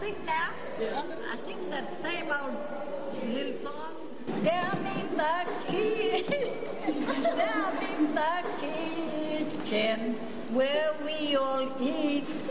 sing now? I sing that same old little song. Down in the down in the kitchen where we all eat